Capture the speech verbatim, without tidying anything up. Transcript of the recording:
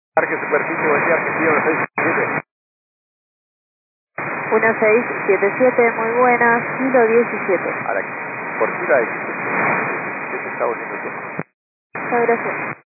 Parque Superficie, buen día, Argentina, uno seis siete. uno seis siete siete, muy buenas, kilo diecisiete. Ahora, por kilo de diecisiete está volviendo todo. Muchas gracias.